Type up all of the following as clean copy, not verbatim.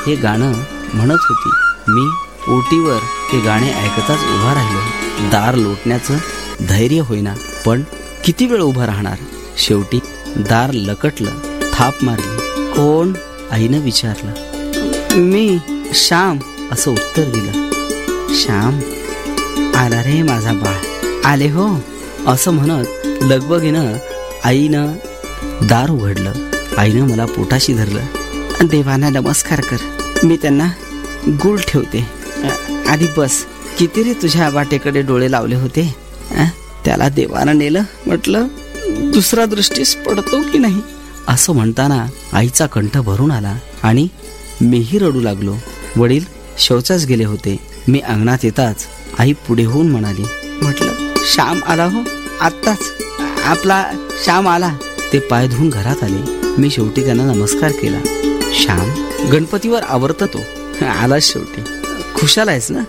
हे गाणं म्हणत होती. मी ओटीवर ते गाणे ऐकताच उभा राहिलो. दार लोटण्याचं धैर्य होईना, पण किती वेळ उभं राहणार. शेवटी दार लकटलं. थाप मारली. कोण? आईनं विचारलं. मी श्याम असं उत्तर दिलं. श्याम आला रे माझा बाळ, आले हो असं म्हणत लगबगीनं आईनं दार उघडलं. आईनं मला पोटाशी धरलं. देवांना नमस्कार कर, मी त्यांना गुळ ठेवते. आधी बस. किती रे तुझ्या वाटेकडे डोळे लावले होते, त्याला देवानं नेलं. म्हटलं दुसरा दृष्टीस पडतो की नाही. असं म्हणताना आईचा कंठ भरून आला आणि मीही रडू लागलो. वडील शौचास गेले होते. मी अंगणात येताच आई पुढे होऊन म्हणाली. म्हटलं श्याम आला हो, आत्ताच आपला श्याम आला. ते पाय धुवून घरात आले. मी शेवटी त्यांना नमस्कार केला. श्याम गणपतीवर आवरतो तो आला शेवटी. खुशाल आहेस ना.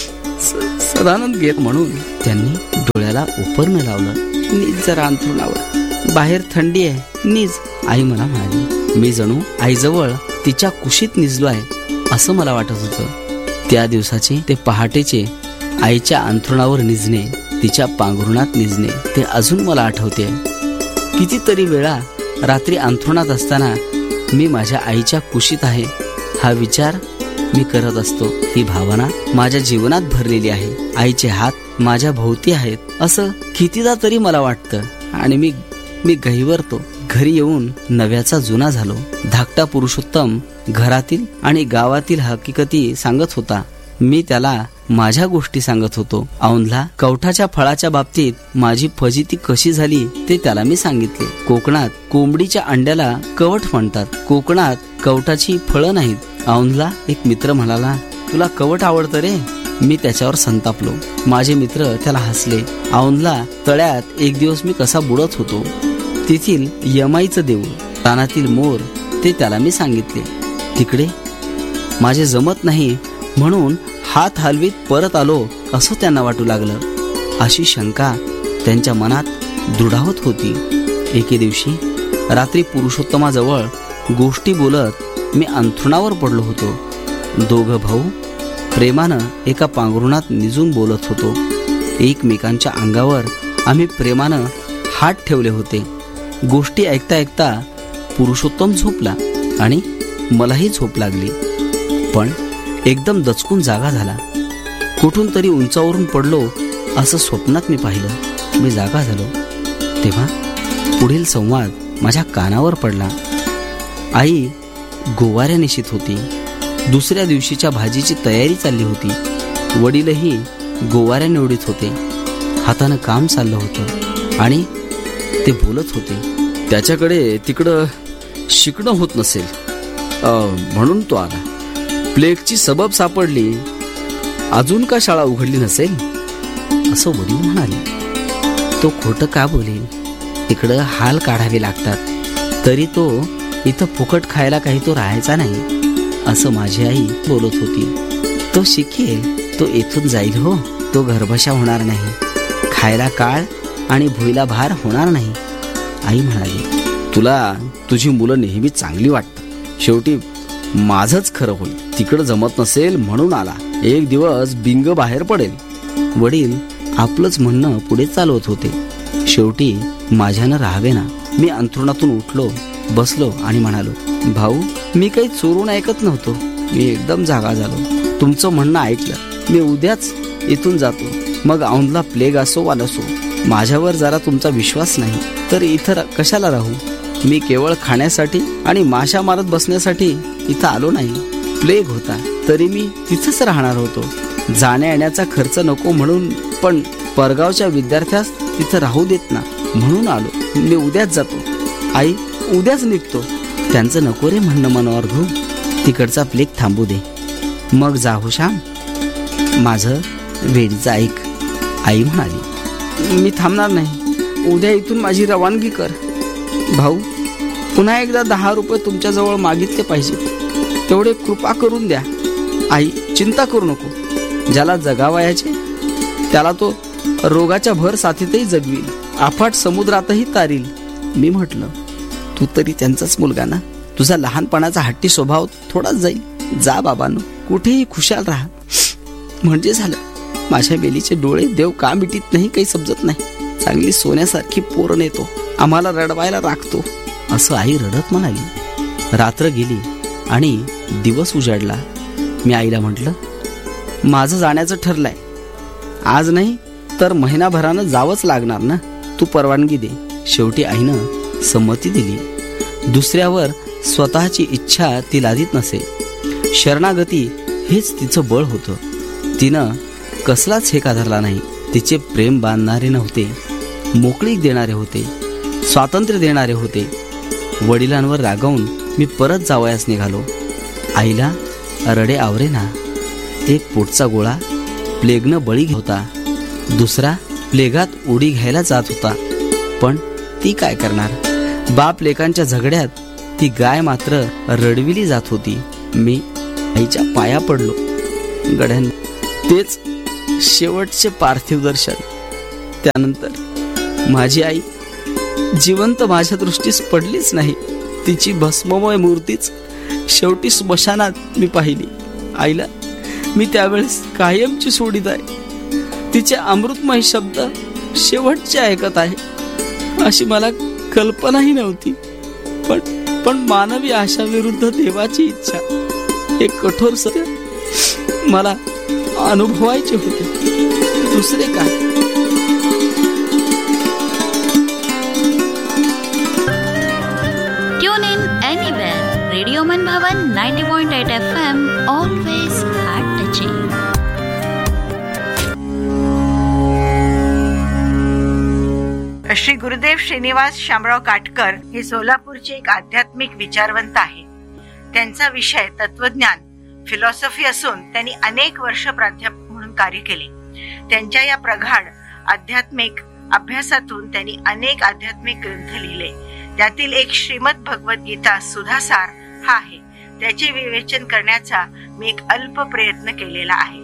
सदानंद घेत म्हणून त्यांनी डोळ्याला उपरणं लावलं. नीज जरा अंथरुणावर, बाहेर थंडी आहे, नीज. आई मला म्हणाली. मी जणू आईजवळ तिच्या कुशीत निजलो आहे असं मला वाटत होतं. त्या दिवसाचे ते पहाटेचे आईच्या अंथरुणावर निजणे, तिच्या पांघरुणात निजणे ते अजून मला आठवते. कितीतरी वेळा रात्री अंथरुणात असताना मी माझ्या आईच्या कुशीत आहे हा विचार मी करत असतो. ही भावना माझ्या जीवनात भरलेली आहे. आईचे हात माझ्या भोवती आहेत असं कितीदा तरी मला वाटतं आणि मी गहिवरतो. घरी येऊन नव्याचा जुना झालो. धाकटा पुरुषोत्तम घरातील आणि गावातील हकीकती सांगत होता. मी त्याला माझ्या गोष्टी सांगत होतो. औंधला कवठाच्या फळाच्या बाबतीत माझी फजिती कशी झाली ते त्याला मी सांगितले. कोकणात कोंबडीच्या अंड्याला कवठ म्हणतात. कोकणात कवठाची फळं नाहीत. औंधला एक मित्र म्हणाला, तुला कवठ आवडतं रे. मी त्याच्यावर संतापलो. माझे मित्र त्याला हसले. औंधला तळ्यात एक दिवस मी कसा बुडत होतो, तेथील यमाईचं देऊळ, रानातील मोर ते त्याला मी सांगितले. तिकडे माझे जमत नाही म्हणून हात हलवीत परत आलो असं त्यांना वाटू लागलं. अशी शंका त्यांच्या मनात दृढावत होती. एके दिवशी रात्री पुरुषोत्तमाजवळ गोष्टी बोलत मी अंथरुणावर पडलो होतो. दोघं भाऊ प्रेमानं एका पांघरुणात निजून बोलत होतो. एकमेकांच्या अंगावर आम्ही प्रेमानं हात ठेवले होते. गोष्टी ऐकता ऐकता पुरुषोत्तम झोपला आणि मलाही झोप लागली. पण एकदम दचकून जागा झाला. कुठून तरी उंचावरून पडलो असं स्वप्नात मी पाहिलं. मी जागा झालो तेव्हा पुढील संवाद माझ्या कानावर पडला. आई गोवाऱ्या निशीत होती. दुसऱ्या दिवशीच्या भाजीची तयारी चालली होती. वडीलही गोवाऱ्या निवडीत होते. हातानं काम चाललं होतं आणि ते बोलत होते. त्याच्याकडे तिकडं शिकणं होत नसेल म्हणून तो आला. प्लेगची सबब सापडली, अजून का शाळा उघडली नसेल असं वडील म्हणाले. तो खोटं का बोलेल. तिकडं हाल काढावे लागतात. तरी तो इथं फुकट खायला काही तो राहायचा नाही असं माझी आई बोलत होती. तो शिकेल, तो इथून जाईल हो. तो गर्भशा होणार नाही. खायला काळ आणि भुईला भार होणार नाही. आई म्हणाली, तुला तुझी मुलं नेहमी चांगली वाटतात. शेवटी माझंच खरं होईल. तिकडं जमत नसेल म्हणून आला. एक दिवस बिंग बाहेर पडेल. वडील आपलंच म्हणणं पुढे चालवत होते. शेवटी माझ्यानं राहावे ना. मी अंथरुणातून उठलो, बसलो आणि म्हणालो, भाऊ मी काही चोरून ऐकत नव्हतो. मी एकदम जागा झालो. तुमचं म्हणणं ऐकलं. मी उद्याच इथून जातो. मग औंधला प्लेग असो वा नसो, माझ्यावर जरा तुमचा विश्वास नाही तर इथं कशाला राहू. मी केवळ खाण्यासाठी आणि माशा मारत बसण्यासाठी इथं आलो नाही. प्लेग होता तरी मी तिथंच राहणार होतो. जाण्या येण्याचा खर्च नको म्हणून, पण परगावच्या विद्यार्थ्यास तिथं राहू देत ना म्हणून आलो. मी उद्याच जातो. आई उद्याच निघतो. त्यांचं नको रे म्हणणं मनावर घेऊ. तिकडचा प्लेग थांबू दे, मग जाऊ श्याम. माझं वेळीचं ऐक. आई म्हणाली, मी थांबणार नाही. उद्या इथून माझी रवानगी कर. भाऊ पुन्हा एकदा 10 रुपये तुमच्याजवळ मागितले पाहिजे. तेवढे कृपा करून द्या. आई चिंता करू नको. ज्याला जगावयाचे त्याला तो रोगाच्या भर साथीतही जगवील, अफाट समुद्रातही तारील. मी म्हटलं, तू तरी त्यांचाच मुलगा ना. तुझा लहानपणाचा हट्टी स्वभाव थोडाच जाईल. जा बाबांनो, कुठेही खुशाल राहा म्हणजे झालं. माझ्या बेलीचे डोळे देव का मिटीत नाही काही समजत नाही. चांगली सोन्यासारखी पोरण येतो, आम्हाला रडवायला राखतो, असं आई रडत म्हणाली. रात्र गेली आणि दिवस उजाडला. मी आईला म्हटलं, माझं जाण्याचं ठरलंय. आज नाही तर महिनाभरानं जावंच लागणार ना, तू परवानगी दे. शेवटी आईनं संमती दिली. दुसऱ्यावर स्वतःची इच्छा ती लादीत नसे. शरणागती हेच तिचं बळ होतं. तिनं कसलाच हेका धरला नाही. तिचे प्रेम बांधणारे नव्हते, मोकळीक देणारे होते, स्वातंत्र्य देणारे होते. वडिलांवर रागावून मी परत जावयास निघालो. आईला रडे आवरेना. एक पोटचा गोळा प्लेगनं बळी होता, दुसरा प्लेगात उडी घ्यायला जात होता. पण ती काय करणार? बाप लेकांच्या झगड्यात ती गाय मात्र रडविली जात होती. मी आईच्या पाया पडलो. गड्यान तेच शेवटचे पार्थिव दर्शन. त्यानंतर माझी आई जिवंत माझ्या दृष्टीस पडलीच नाही. तिची भस्ममय मूर्तीच शेवटी स्मशानात मी पाहिली. आईला मी त्यावेळेस कायमची सोडीत आहे. तिचे अमृतमय शब्द शेवटचे ऐकत आहे अशी मला कल्पनाही नव्हती. पण मानवी आशा विरुद्ध देवाची इच्छा हे कठोर सत्य मला अनुभवायचे होते. दुसरे काय? Tune in anywhere. Radio Manbhavan 90.8 FM, always heart touching. Shri Gurudev Shrinivas Shamrao Katkar हे सोलापूरचे एक आध्यात्मिक विचारवंत आहे. त्यांचा विषय तत्वज्ञान फिलॉसॉफी असून त्यांनी अनेक वर्ष प्राध्यापक म्हणून कार्य केले. त्यांच्या या प्रगाढ आध्यात्मिक अभ्यासातून त्यांनी अनेक आध्यात्मिक ग्रंथ लिहिले. त्यातील एक श्रीमद भगवद्गीता सुधासार हा आहे. त्याचे विवेचन करण्याचा मी एक अल्प प्रयत्न केलेला आहे.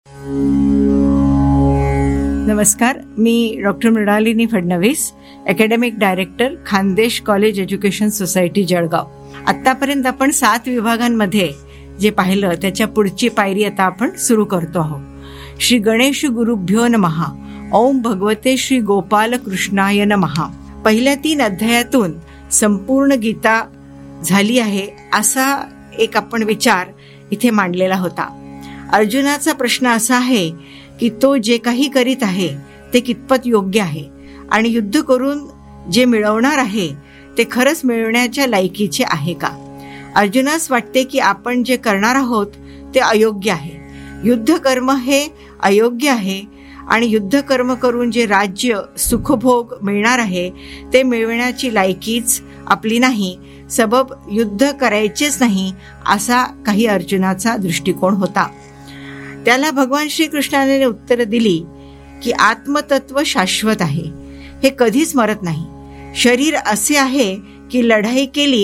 नमस्कार, मी doctor Mrinalini Fadnavis, academic director, Khandesh college education society, Jalgaon. आतापर्यंत आपण 7 विभागांमध्ये जे पाहिलं त्याच्या पुढची पायरी आता आपण सुरू करतो आहोत. श्री गणेश गुरुभ्यो नमः. ओम भगवते श्री गोपाल कृष्णाय नमः. पहिल्या 3 अध्यायातून संपूर्ण गीता झाली आहे असा एक आपण विचार इथे मांडलेला होता. अर्जुनाचा प्रश्न असा आहे की तो जे काही करीत आहे ते कितपत योग्य आहे आणि युद्ध करून जे मिळवणार आहे ते खरंच मिळवण्याच्या लायकीचे आहे का. अर्जुनास वाटते की आपण जे करणार आहोत ते अयोग्य आहे. युद्ध कर्म हे अयोग्य आहे आणि युद्ध कर्म करून जे राज्य सुखभोग मिळणार आहे ते मिळवण्याची लायकीच आपली नाही. सबब युद्ध करायचेच नाही असा काही अर्जुनाचा दृष्टिकोन होता. त्याला भगवान श्रीकृष्णाने उत्तर दिली की आत्मतत्व शाश्वत आहे, हे कधीच मरत नाही. शरीर असे आहे की लढाई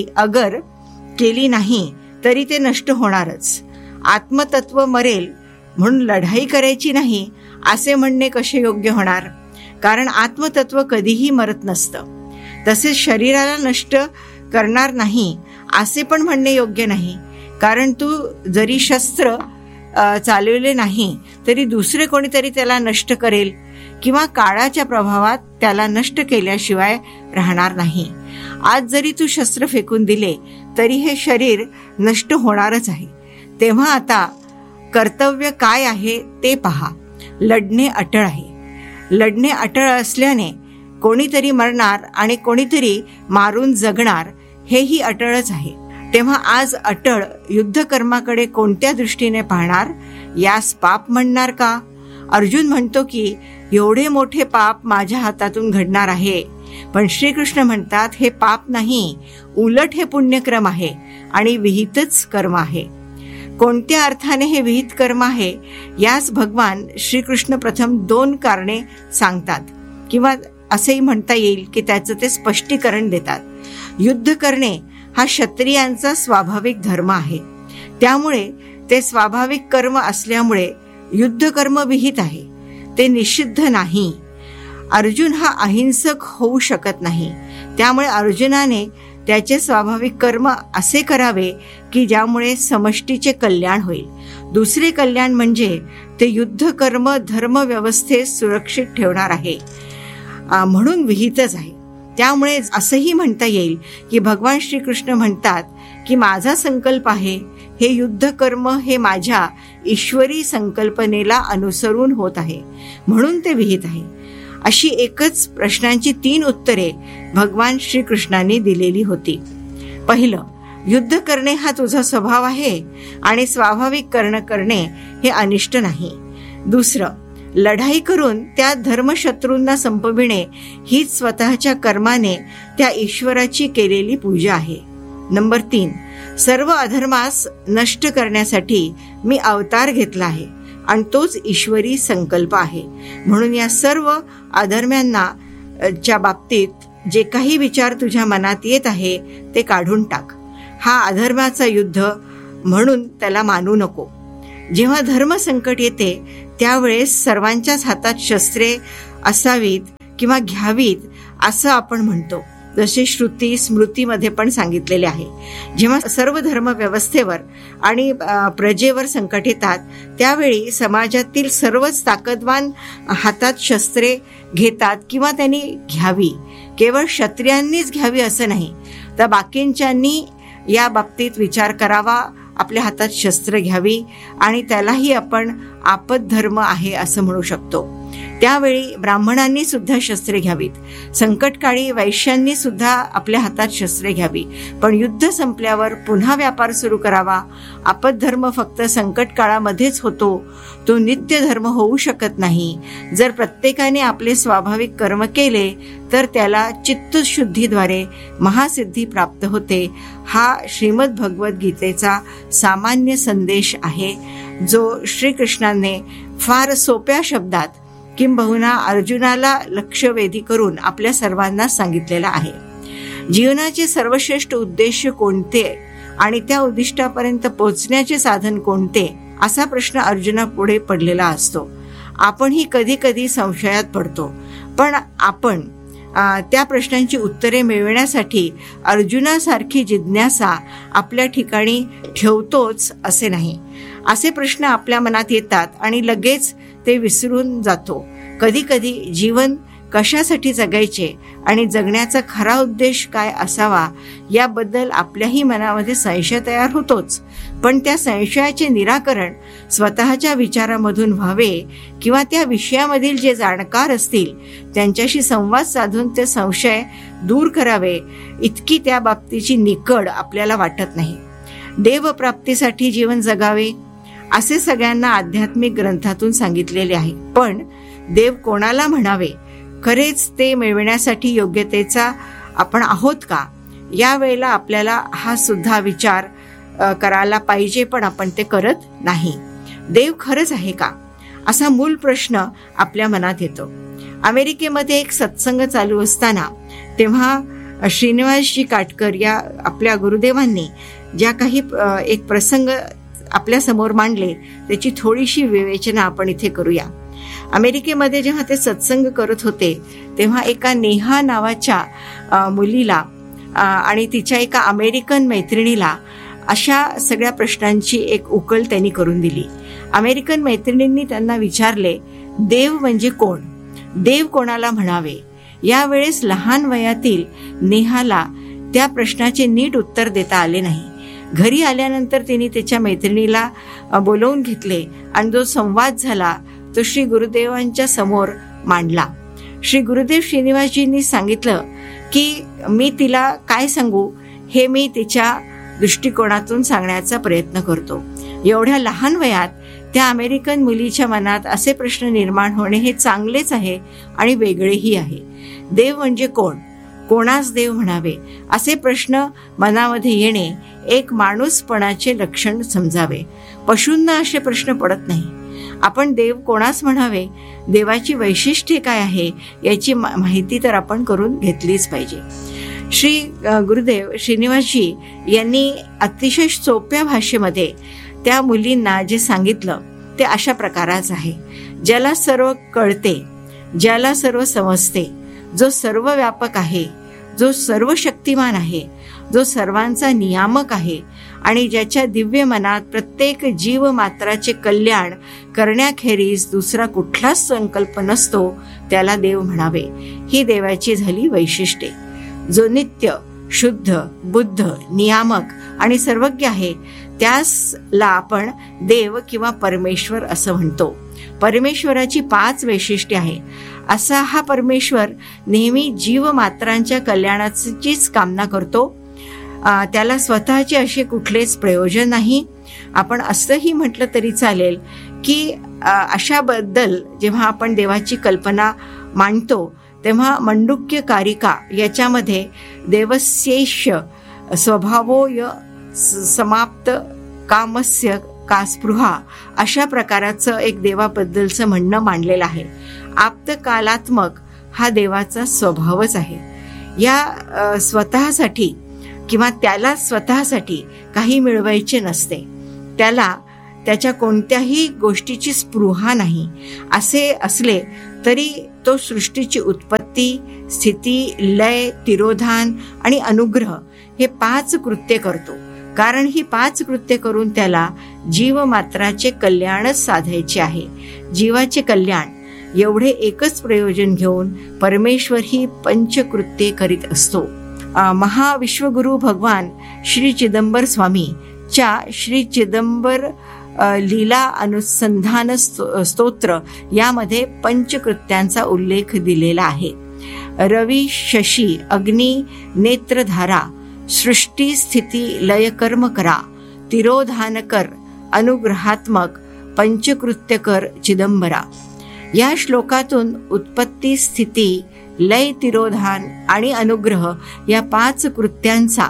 केली नाही तरी ते नष्ट होणारच. आत्मतत्व मरेल म्हणून लढाई करायची नाही असे म्हणणे कसे योग्य होणार, कारण आत्मतत्व कधीही मरत नसतं. तसेच शरीराला नष्ट करणार नाही असे पण म्हणणे योग्य नाही, कारण तू जरी शस्त्र चालवले नाही तरी दुसरे कोणीतरी त्याला नष्ट करेल किंवा काळाच्या प्रभावात त्याला नष्ट केल्याशिवाय राहणार नाही. आज जरी तू शस्त्र फेकून दिले तरी हे शरीर नष्ट होणारच आहे. तेव्हा आता कर्तव्य काय आहे ते पहा. लढणे अटळ आहे. लढणे अटळ असल्याने कोणीतरी मरणार आणि कोणीतरी मारून जगणार, हेही अटळच आहे. तेव्हा आज अटळ युद्धकर्माकडे कोणत्या दृष्टीने पाहणार? यास पाप म्हणणार का? अर्जुन म्हणतो की एवढे मोठे पाप माझ्या हातातून घडणार आहे, पण श्रीकृष्ण म्हणतात हे पाप नाही, उलट हे पुण्यक्रम आहे आणि विहितच कर्म आहे. कोणत्या अर्थाने हे विहित कर्म आहे यास भगवान श्रीकृष्ण प्रथम 2 कारणे सांगतात, किंवा असेही म्हणता येईल की त्याचं ते स्पष्टीकरण देतात. युद्ध करणे हा क्षत्रियांचा स्वाभाविक धर्म आहे, त्यामुळे ते स्वाभाविक कर्म असल्यामुळे युद्ध कर्म विहित आहे, ते निषिद्ध नाही. अर्जुन हा अहिंसक होऊ शकत नाही, त्यामुळे अर्जुनाने त्याचे स्वाभाविक कर्म असे करावे की ज्यामुळे समष्टीचे कल्याण होईल. दुसरे कल्याण म्हणजे ते युद्ध कर्म धर्म व्यवस्थेत सुरक्षित ठेवणार आहे म्हणून विहितच आहे. त्यामुळे असंही म्हणता येईल की भगवान श्रीकृष्ण म्हणतात की माझा संकल्प आहे हे युद्ध कर्म हे माझ्या ईश्वरी संकल्पनेला अनुसरून होत आहे म्हणून ते विहित आहे. अशी एकच प्रश्नांची 3 उत्तरे भगवान श्रीकृष्णांनी दिलेली होती. पहिलं, युद्ध करणे हा तुझा स्वभाव आहे आणि स्वाभाविक कर्म करणे हे अनिष्ट नाही. दुसरं, लढाई करून त्या धर्मशत्रूंना संपविणे हीच स्वतःच्या कर्माने त्या ईश्वराची केलेली पूजा आहे. नंबर 3, सर्व अधर्मास नष्ट करण्यासाठी मी अवतार घेतला आहे आणि तोच ईश्वरी संकल्प आहे. म्हणून या सर्व अधर्म्यांना च्या बाबतीत जे काही विचार तुझ्या मनात येत आहे ते काढून टाक. हा अधर्माचा युद्ध म्हणून त्याला मानू नको. जेव्हा धर्म संकट येते त्यावेळेस सर्वांच्याच हातात शस्त्रे असावीत किंवा घ्यावीत असं आपण म्हणतो, जसे श्रुती स्मृतीमध्ये पण सांगितलेले आहे. जेव्हा सर्व धर्म व्यवस्थेवर आणि प्रजेवर संकट येतात त्यावेळी समाजातील सर्वच ताकदवान हातात शस्त्रे घेतात किंवा त्यांनी घ्यावी. केवळ क्षत्रियांनीच घ्यावी असं नाही, तर बाकींच्यांनी या बाबतीत विचार करावा, आपल्या हातात शस्त्र घ्यावी आणि त्यालाही आपण आपद धर्म आहे असं म्हणू शकतो. त्यावेळी ब्राह्मणांनी सुद्धा शस्त्रे घ्यावीत. संकटकाळी वैश्यांनी सुद्धा आपल्या हातात शस्त्रे घ्यावी. पण युद्ध संपल्यावर पुन्हा व्यापार सुरू करावा. आपद धर्म फक्त संकट काळामध्येच होतो, तो नित्य धर्म होऊ शकत नाही. जर प्रत्येकाने आपले स्वाभाविक कर्म केले तर त्याला चित्तशुद्धीद्वारे महासिद्धी प्राप्त होते. हा श्रीमद भगवद्गीतेचा सामान्य संदेश आहे जो श्रीकृष्णाने फार सोप्या शब्दात किंबहुना अर्जुनाला लक्ष्यवेधी करून आपल्या सर्वांना सांगितलेला आहे. जीवनाचे सर्वश्रेष्ठ उद्देश कोणते आणि त्या उद्दिष्टापर्यंत पोहोचण्याचे साधन कोणते असा प्रश्न अर्जुनापुढे पडलेला असतो. आपणही कधी कधी संशयात पडतो, पण आपण त्या प्रश्नांची उत्तरे मिळवण्यासाठी अर्जुनासारखी जिज्ञासा आपल्या ठिकाणी ठेवतोच असे नाही. असे प्रश्न आपल्या मनात येतात आणि लगेच ते विसरून जातो. कधी कधी जीवन कशासाठी जगायचे आणि जगण्याचा खरा उद्देश काय असावा याबद्दल आपल्याही मनामध्ये संशय तयार होतोच. पण त्या संशयाचे निराकरण स्वतःच्या विचारामधून व्हावे किंवा त्या विषयामधील जे जाणकार असतील त्यांच्याशी संवाद साधून ते संशय दूर करावे इतकी त्या बाबतीची निकड आपल्याला वाटत नाही. देवप्राप्तीसाठी जीवन जगावे असे सगळ्यांना आध्यात्मिक ग्रंथातून सांगितलेले आहे. पण देव कोणाला म्हणावे, खरेच ते मिळविण्यासाठी योग्यतेचा आपण आहोत का, या वेळेला आपल्याला हा सुद्धा विचार करायला पाहिजे, पण आपण ते करत नाही. देव खरंच आहे का असा मूल प्रश्न आपल्या मनात येतो. अमेरिकेमध्ये एक सत्संग चालू असताना तेव्हा श्रीनिवासजी काटकर या आपल्या गुरुदेवांनी ज्या काही एक प्रसंग आपल्या समोर मांडले त्याची थोडीशी विवेचना आपण इथे करूया. अमेरिकेमध्ये जेव्हा ते सत्संग करत होते तेव्हा एका नेहा नावाच्या मुलीला आणि तिच्या एका अमेरिकन मैत्रिणीला अशा सगळ्या प्रश्नांची एक उकल त्यांनी करून दिली. अमेरिकन मैत्रिणींनी त्यांना विचारले, देव म्हणजे कोण, देव कोणाला म्हणावे. यावेळेस लहान वयातील नेहाला त्या प्रश्नाचे नीट उत्तर देता आले नाही. घरी आल्यानंतर तिने त्याच्या मैत्रिणीला बोलवून घेतले आणि जो संवाद झाला तो श्री गुरुदेवांच्या समोर मांडला. श्री गुरुदेव श्रीनिवासजींनी सांगितलं की मी तिला काय सांगू हे मी तिच्या दृष्टिकोनातून सांगण्याचा प्रयत्न करतो. एवढ्या लहान वयात त्या अमेरिकन मुलीच्या मनात असे प्रश्न निर्माण होणे हे चांगलेच आहे आणि वेगळेही आहे. देव म्हणजे कोण, कोणास देव म्हणावे असे प्रश्न मनामध्ये येणे एक माणूसपणाचे लक्षण समजावे. पशूंना असे प्रश्न पडत नाही. आपण देव कोणास म्हणावे, देवाची वैशिष्ट्ये काय आहे याची माहिती तर आपण करून घेतलीच पाहिजे. श्री गुरुदेव श्रीनिवासजी यांनी अतिशय सोप्या भाषेमध्ये त्या मुलींना जे सांगितलं ते अशा प्रकाराचं आहे. ज्याला सर्व कळते, ज्याला सर्व समजते, जो सर्व व्यापक आहे, जो सर्व शक्तिमान आहे, जो सर्वांचा नियामक आहे आणि ज्याच्या दिव्य मनात प्रत्येक जीव मात्राचे कल्याण करण्याखेरीज दुसरा कुठलाच संकल्प नसतो, त्याला देव म्हणावे. ही देवाची झाली वैशिष्ट्ये. जो नित्य, शुद्ध, बुद्ध, नियामक आणि सर्वज्ञ आहे, त्यासला आपण देव किंवा परमेश्वर असं म्हणतो. परमेश्वराची 5 वैशिष्ट्ये आहे. असा हा परमेश्वर नेहमी जीवमात्रांच्या कल्याणाचीच कामना करतो. त्याला स्वतःचे असे कुठलेच प्रयोजन नाही. आपण असंही म्हटलं तरी चालेल की अशाबद्दल जेव्हा आपण देवाची कल्पना मांडतो तेव्हा मंडूक्य कारिका याच्यामध्ये देवस्यैष स्वभावोय समाप्त कामस्य का स्पृहा अशा प्रकाराचं एक देवाबद्दलचं म्हणणं मांडलेलं आहे. आप्तकालात्मक हा देवाचा स्वभावच आहे. या स्वतःसाठी किंवा त्याला स्वतःसाठी काही मिळवायचे नसते. त्याला त्याच्या कोणत्याही गोष्टीची स्पृहा नाही. असे असले तरी तो सृष्टीची उत्पत्ती, स्थिती, लय, तिरोधान आणि अनुग्रह हे 5 कृत्ये करतो. कारण ही 5 कृत्ये करून त्याला जीवमात्राचे कल्याणच साधायचे आहे. जीवाचे कल्याण एवढे एकच प्रयोजन घेऊन परमेश्वर ही पंचकृत्ये करीत असतो. महाविश्वगुरु भगवान श्री चिदंबर स्वामी च्या श्री चिदंबर लीला अनुसंधान स्तोत्र यामध्ये पंचकृत्यांचा उल्लेख दिलेला आहे. रवी, शशी, अग्नी, नेत्रधारा, सृष्टी, स्थिती, लय, कर्म करा, तिरोधानकर, अनुग्रहात्मक, पंचकृत्यकर चिदंबरा. या श्लोकातून उत्पत्ती, स्थिती, लय, तिरोधान आणि अनुग्रह या 5 कृत्यांचा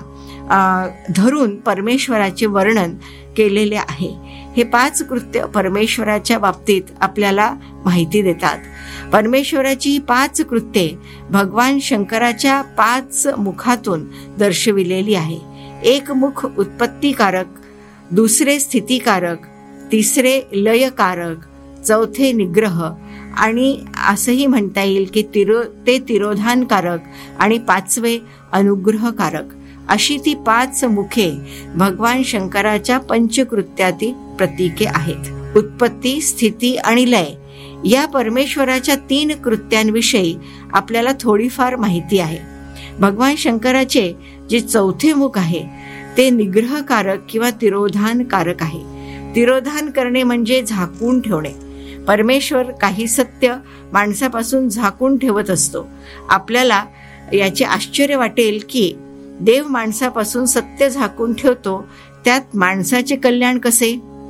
धरून परमेश्वराचे वर्णन केलेले आहे. हे 5 कृत्य परमेश्वराच्या बाबतीत आपल्याला माहिती देतात. परमेश्वराची 5 कृत्ये भगवान शंकराच्या 5 मुखातून दर्शविलेली आहे. एक मुख उत्पत्तीकारक, दुसरे स्थितीकारक, तिसरे लयकारक, चौथे निग्रह आणि असंही म्हणता येईल की ते तिरोधानकारक आणि 5वे अनुग्रहकारक. अशी ती 5 मुखे भगवान शंकराच्या पंचकृत्यातील प्रतीके आहेत. उत्पत्ती, स्थिती आणि लय या परमेश्वराच्या 3 कृत्यांविषयी आपल्याला थोडीफार माहिती आहे. भगवान शंकराचे जे 4थे मुख आहे ते निग्रहकारक किंवा तिरोधानकारक आहे. तिरोधान करणे म्हणजे झाकून ठेवणे. परमेश्वर काही सत्य माणसापासून झाकून ठेवत असतो. आपल्याला याचे आश्चर्य वाटेल की देव माणसापासून सत्य झाकून ठेवतो, त्यात माणसाचे कल्याण कसे?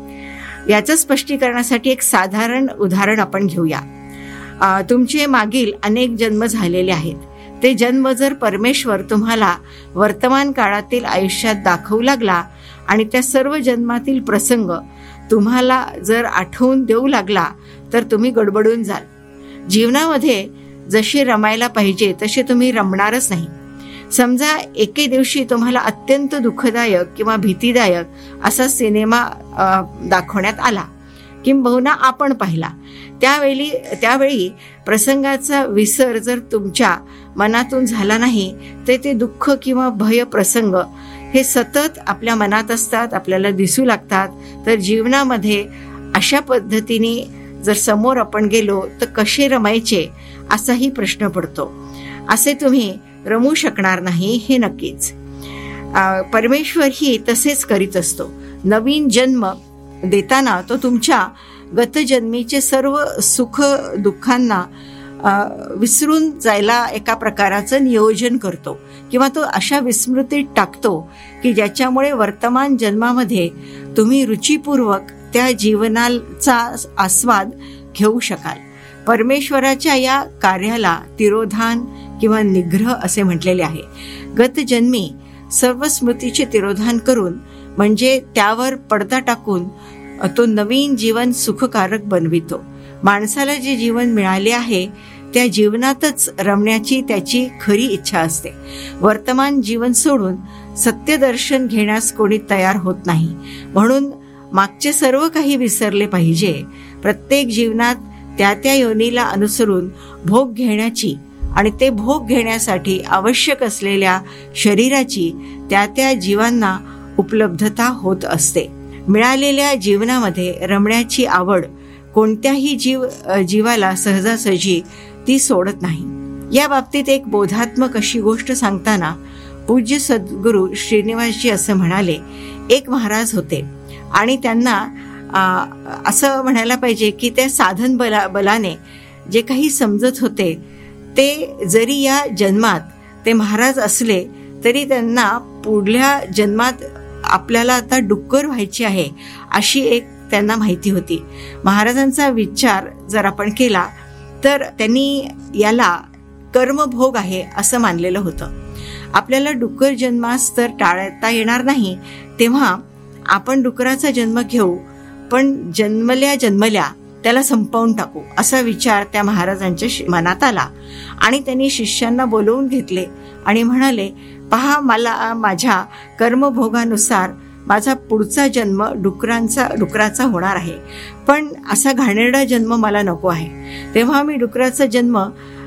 याचं स्पष्टीकरणासाठी एक साधारण उदाहरण आपण घेऊया. तुमचे मागील अनेक जन्म झालेले आहेत. ते जन्म जर परमेश्वर तुम्हाला वर्तमान काळातील आयुष्यात दाखवू लागला आणि त्या सर्व जन्मातील प्रसंग तुम्हाला जर आठवून देऊ लागला तर तुम्ही गडबडून जाल. जीवनामध्ये जसे रमायला पाहिजे तसे तुम्ही रमणारच नाही. समजा एके दिवशी तुम्हाला अत्यंत दुःखदायक किंवा भीतीदायक असा सिनेमा दाखवण्यात आला, किंबहुना आपण पाहिला. त्यावेळी प्रसंगाचा विसर जर तुमच्या मनातून झाला नाही तर ते दुःख किंवा भय प्रसंग हे सतत आपल्या मनात असतात, आपल्याला दिसू लागतात. तर जीवनामध्ये अशा पद्धतीने जर समोर आपण गेलो तर कसे रमायचे असाही प्रश्न पडतो. असे तुम्ही रमू शकणार नाही हे नक्कीच. परमेश्वर ही तसेच करीत असतो. नवीन जन्म देताना तो तुमच्या गतजन्मीचे सर्व सुख दुःखांना विसरून जायला एका प्रकाराचं नियोजन करतो किंवा तो अशा विस्मृतीत टाकतो की ज्याच्यामुळे वर्तमान जन्मामध्ये तुम्ही रुचीपूर्वक त्या जीवनाचा आस्वाद घेऊ शकाल. परमेश्वराच्या या कार्याला तिरोधान किंवा निग्रह असे म्हटलेले आहे. गतजन्मी सर्व स्मृतीचे तिरोधान करून म्हणजे त्यावर पडदा टाकून तो नवीन जीवन सुखकारक बनवितो. माणसाला जे जीवन मिळाले आहे त्या जीवनातच रमण्याची त्याची खरी इच्छा असते. वर्तमान जीवन सोडून सत्यदर्शन घेण्यास कोणी तयार होत नाही. म्हणून मागचे सर्व काही विसरले पाहिजे. प्रत्येक जीवनात त्या योनीला अनुसरून भोग घेण्याची आणि ते भोग घेण्यासाठी आवश्यक असलेल्या शरीराची त्या त्या जीवांना उपलब्धता होत असते. मिळालेल्या जीवनामध्ये रमण्याची आवड कोणत्याही जीवाला सहजासहजी ती सोडत नाही. या बाबतीत एक बोधात्मक अशी गोष्ट सांगताना पूज्य सद्गुरू श्रीनिवासजी असं म्हणाले, एक महाराज होते आणि त्यांना असं म्हणायला पाहिजे की त्या साधन बलाने जे काही समजत होते ते जरी या जन्मात ते महाराज असले तरी त्यांना पुढल्या जन्मात आपल्याला आता डुक्कर व्हायची आहे अशी एक त्यांना माहिती होती. महाराजांचा विचार जर आपण केला तर त्यांनी याला कर्मभोग आहे असं मानलेलं होतं. आपल्याला डुक्कर जन्मास तर टाळता येणार नाही, तेव्हा आपण डुकराचा जन्म घेऊ, पण जन्मल्या त्याला संपवून टाकू असा विचार त्या महाराजांच्या मनात आला आणि त्यांनी शिष्यांना बोलवून घेतले आणि म्हणाले, पहा, मला माझ्या कर्मभोगानुसार माझा पुढचा जन्म डुकराचा होणार आहे, पण असा घाणेरडा जन्म मला नको आहे. तेव्हा मी डुकराचा जन्म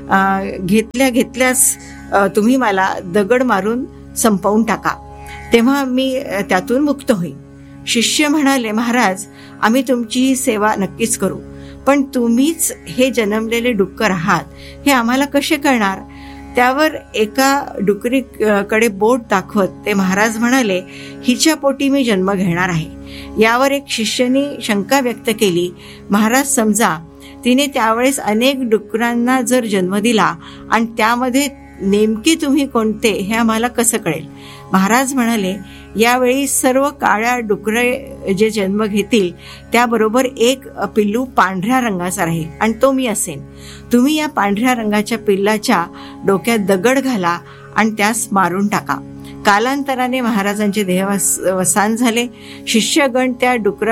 घेतल्यास तुम्ही मला दगड मारून संपवून टाका, तेव्हा मी त्यातून मुक्त होईन. शिष्य म्हणाले, महाराज, आम्ही तुमची ही सेवा नक्कीच करू, पण तुम्हीच हे जन्मलेले डुक्कर आहात हे आम्हाला कसे कळणार? त्यावर एका डुकरीकडे बोट दाखवत ते महाराज म्हणाले, हिच्या पोटी मी जन्म घेणार आहे. यावर एक शिष्याने शंका व्यक्त केली, महाराज, समजा तिने त्यावेळेस अनेक डुकरांना जर जन्म दिला आणि त्यामध्ये नेमके तुम्ही कोणते हे आम्हाला कसं कळेल? महाराज म्हणाले, यावेळी सर्व काळ्या डुकरे जे जन्म घेतील त्याबरोबर एक पिल्लू पांढऱ्या रंगाचा राहील आणि तो मी असेन. तुम्ही या पांढऱ्या रंगाच्या पिल्लाच्या डोक्यात दगड घाला आणि त्यास मारून टाका. कालांतराने महाराजांचे देहवसान झाले. शिष्यगण त्या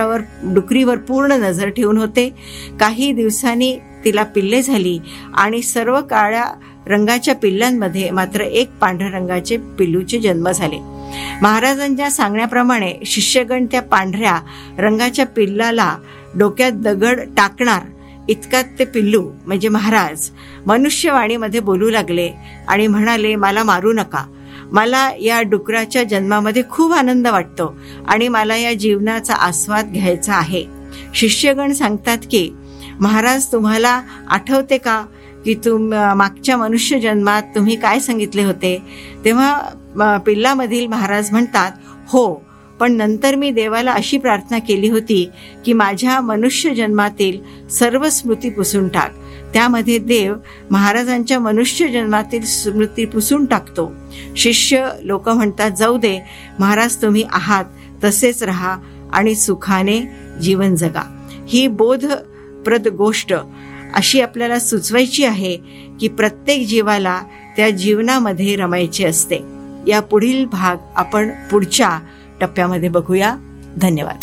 डुकरीवर पूर्ण नजर ठेवून होते. काही दिवसांनी तिला पिल्ले झाली आणि सर्व काळ्या रंगाच्या पिल्लांमध्ये मात्र एक पांढऱ्या रंगाचे पिल्लूचे जन्म झाले. महाराजांच्या सांगण्याप्रमाणे शिष्यगण त्या पांढऱ्या रंगाच्या पिल्लाला डोक्यात दगड टाकणार इतकात ते पिल्लू म्हणजे महाराज मनुष्यवाणीमध्ये बोलू लागले आणि म्हणाले, मला मारू नका, मला या डुकराच्या जन्मामध्ये खूप आनंद वाटतो आणि मला या जीवनाचा आस्वाद घ्यायचा आहे. शिष्यगण सांगतात की, महाराज, तुम्हाला आठवते का की मागच्या मनुष्य जन्मात तुम्ही काय सांगितले होते? तेव्हा पिल्लामधील महाराज म्हणतात, हो, पण नंतर मी देवाला अशी प्रार्थना केली होती की माझ्या मनुष्य जन्मातील सर्व स्मृती पुसून टाक. त्यामध्ये देव महाराजांच्या मनुष्य जन्मातील स्मृती पुसून टाकतो. शिष्य लोक म्हणतात, जाऊ दे महाराज, तुम्ही आहात तसेच राहा आणि सुखाने जीवन जगा. ही बोधप्रद गोष्ट अशी आपल्याला सुचवायची आहे की प्रत्येक जीवाला त्या जीवनामध्ये रमायचे असते. या पुढील भाग आपण पुढच्या टप्प्यामध्ये बघूया. धन्यवाद.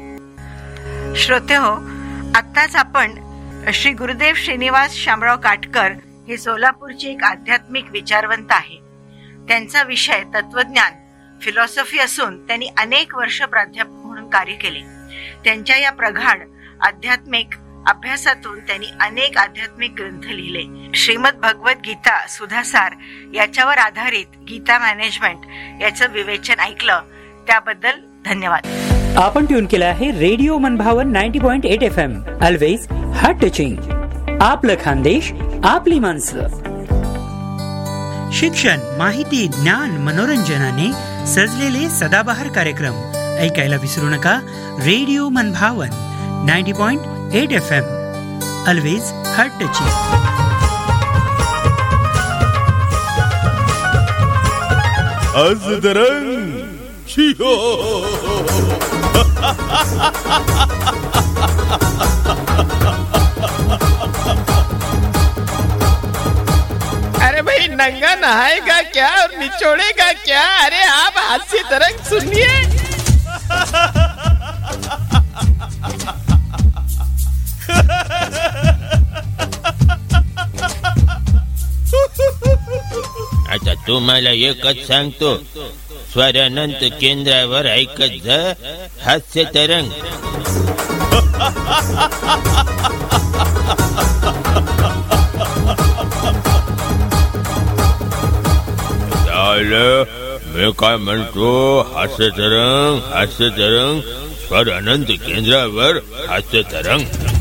श्रोतेहो, आत्ताच आपण श्री गुरुदेव श्रीनिवास शामराव काटकर हे सोलापूरचे एक आध्यात्मिक विचारवंत आहे. त्यांचा विषय तत्वज्ञान फिलॉसॉफी असून त्यांनी अनेक वर्ष प्राध्यापक म्हणून कार्य केले. त्यांच्या या प्रगाढ आध्यात्मिक अभ्यासातून त्यांनी अनेक आध्यात्मिक ग्रंथ लिहिले. श्रीमद भगवत गीता सुधासार याच्यावर आधारित गीता मॅनेजमेंट याचं विवेचन ऐकलं त्याबद्दल धन्यवाद. आपण ट्यून केलं आहे रेडिओ मनभावन 90.8 FM. Always heart touching. आपलं खानदेश, आपली माणसं. शिक्षण, माहिती, ज्ञान, मनोरंजनाने सजलेले सदाबहार कार्यक्रम ऐकायला विसरू नका. रेडिओ मनभावन 90.8 FM. Always heart touching. आज दरंग अरे भाई, नंगा नहाएगा क्या और निचोड़ेगा क्या? अरे आप हास्य तरंग सुनिए. आता तुम्हाला एकच सांगतो, स्वरानंत केंद्रावर ऐकत जा हास्य तरंग. पाहिलं? मी काय म्हणतो, हास्य तरंग स्वर अनंत केंद्रावर हास्य तरंग.